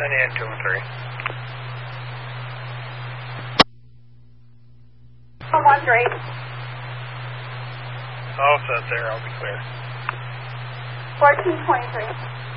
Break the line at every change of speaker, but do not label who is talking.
98, 2 and 3.
113.
All set there, I'll be clear.
1423.